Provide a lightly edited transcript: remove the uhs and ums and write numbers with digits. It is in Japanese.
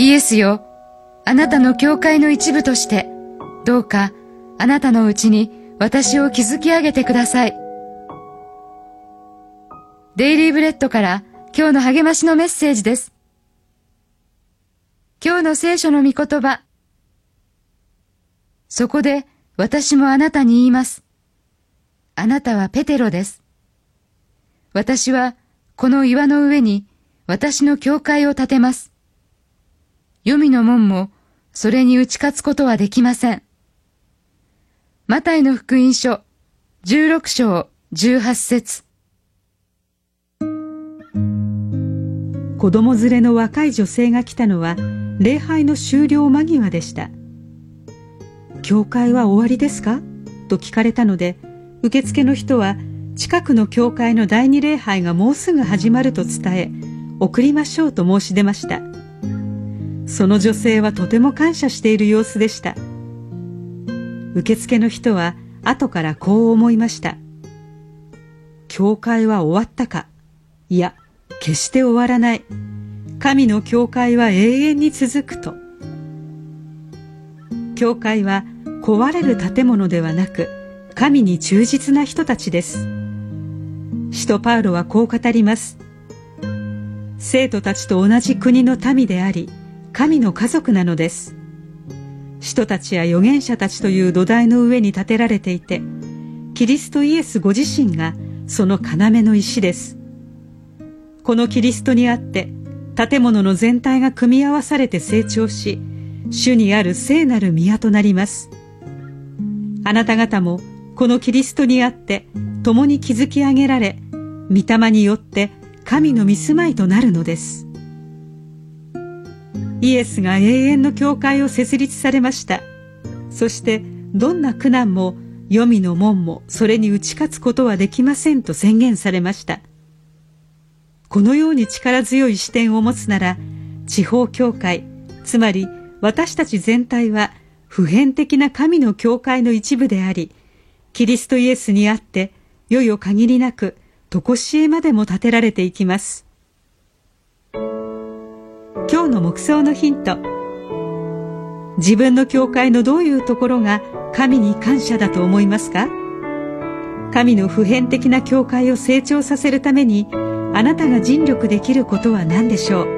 イエスよ、あなたの教会の一部として、どうかあなたのうちに私を築き上げてください。デイリーブレッドから今日の励ましのメッセージです。今日の聖書の御言葉。そこで私もあなたに言います。あなたはペテロです。私はこの岩の上に私の教会を建てます。黄泉の門もそれに打ち勝つことはできません。マタイの福音書16章18節。 子供連れの若い女性が来たのは礼拝の終了間際でした。教会は終わりですかと聞かれたので、受付の人は近くの教会の第二礼拝がもうすぐ始まると伝え、送りましょうと申し出ました。その女性はとても感謝している様子でした。受付の人は後からこう思いました。教会は終わったか。いや、決して終わらない。神の教会は永遠に続くと。教会は壊れる建物ではなく、神に忠実な人たちです。使徒パウロはこう語ります。生徒たちと同じ国の民であり、神の家族なのです。使徒たちや預言者たちという土台の上に建てられていて、キリストイエスご自身がその要の石です。このキリストにあって、建物の全体が組み合わされて成長し、主にある聖なる宮となります。あなた方もこのキリストにあって共に築き上げられ、御霊によって神の御住まいとなるのです。イエスが永遠の教会を設立されました。そしてどんな苦難も黄泉の門もそれに打ち勝つことはできませんと宣言されました。このように力強い視点を持つなら、地方教会、つまり私たち全体は普遍的な神の教会の一部であり、キリストイエスにあっていよいよ限りなく常しえまでも建てられていきます。今日の黙想のヒント。自分の教会のどういうところが神に感謝だと思いますか？神の普遍的な教会を成長させるためにあなたが尽力できることは何でしょう？